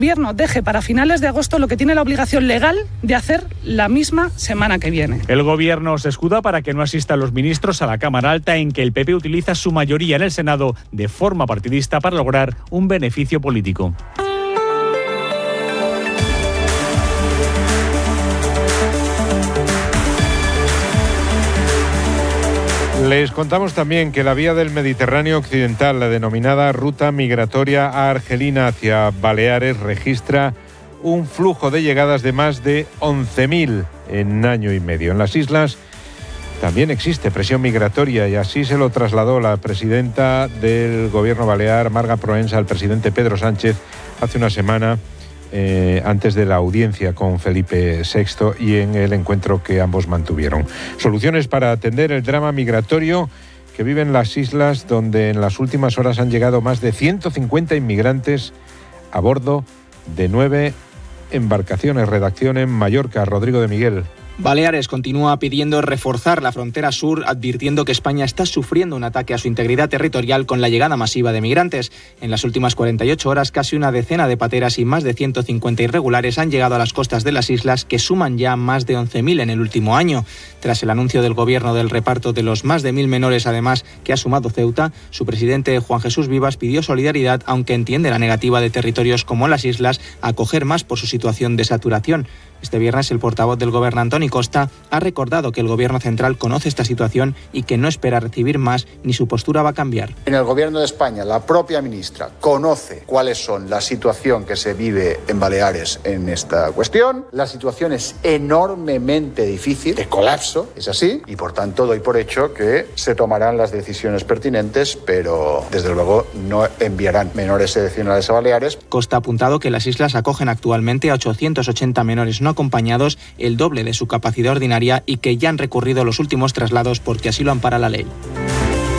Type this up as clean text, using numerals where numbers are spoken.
El gobierno deje para finales de agosto lo que tiene la obligación legal de hacer la misma semana que viene. El gobierno se escuda para que no asistan los ministros a la Cámara Alta, en que el PP utiliza su mayoría en el Senado de forma partidista para lograr un beneficio político. Les contamos también que la vía del Mediterráneo occidental, la denominada ruta migratoria argelina hacia Baleares, registra un flujo de llegadas de más de 11.000 en año y medio. En las islas también existe presión migratoria y así se lo trasladó la presidenta del gobierno balear, Marga Proença, al presidente Pedro Sánchez hace una semana, antes de la audiencia con Felipe VI y en el encuentro que ambos mantuvieron. Soluciones para atender el drama migratorio que viven las islas, donde en las últimas horas han llegado más de 150 inmigrantes a bordo de 9 embarcaciones. Redacción en Mallorca, Rodrigo de Miguel. Baleares continúa pidiendo reforzar la frontera sur, advirtiendo que España está sufriendo un ataque a su integridad territorial con la llegada masiva de migrantes. En las últimas 48 horas, casi una decena de pateras y más de 150 irregulares han llegado a las costas de las islas, que suman ya más de 11.000 en el último año. Tras el anuncio del gobierno del reparto de los más de 1.000 menores, además, que ha sumado Ceuta, su presidente Juan Jesús Vivas pidió solidaridad, aunque entiende la negativa de territorios como las islas a acoger más por su situación de saturación. Este viernes el portavoz del gobierno, Antoni Costa, ha recordado que el gobierno central conoce esta situación y que no espera recibir más ni su postura va a cambiar. En el gobierno de España, la propia ministra conoce cuáles son la situación que se vive en Baleares en esta cuestión. La situación es enormemente difícil, de colapso, es así, y por tanto doy por hecho que se tomarán las decisiones pertinentes, pero desde luego no enviarán menores excepcionales a Baleares. Costa ha apuntado que las islas acogen actualmente a 880 menores no acompañados, el doble de su capacidad ordinaria, y que ya han recurrido los últimos traslados porque así lo ampara la ley.